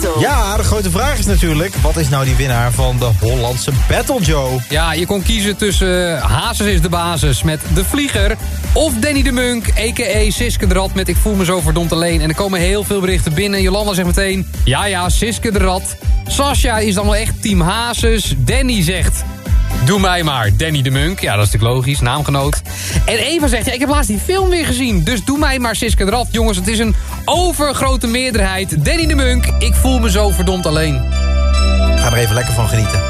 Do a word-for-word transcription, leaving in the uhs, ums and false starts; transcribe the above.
Battle. Ja, de grote vraag is natuurlijk, wat is nou die winnaar van de Hollandse Battle, Joe? Ja, je kon kiezen tussen Hazes is de basis met De Vlieger... of Danny de Munk, a k a. Siske de Rat met Ik voel me zo verdomd alleen. En er komen heel veel berichten binnen. Jolanda zegt meteen, ja ja, Siske de Rat. Sascha is dan wel echt team Hazes. Danny zegt... Doe mij maar, Danny de Munk. Ja, dat is natuurlijk logisch, naamgenoot. En Eva zegt, ja, ik heb laatst die film weer gezien. Dus doe mij maar Siske de Rat. Jongens, het is een overgrote meerderheid. Danny de Munk, ik voel me zo verdomd alleen. Ga er even lekker van genieten.